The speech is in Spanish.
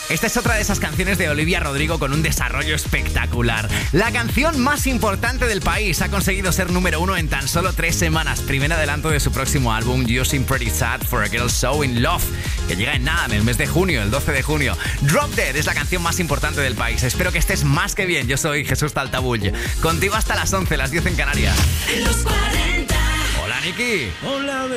Esta es otra de esas canciones de Olivia Rodrigo con un desarrollo espectacular. La canción más importante del país ha conseguido ser número 1 en tan solo 3 semanas. Primer adelanto de su próximo álbum, You Seem Pretty Sad for a Girl So In Love, que llega en nada, en el mes de junio, el 12 de junio. Drop Dead es la canción más importante del país. Espero que estés más que bien. Yo soy Jesús Taltabull. Contigo hasta las 11, las 10 en Canarias. En los 40. Hola, Niki. Hola,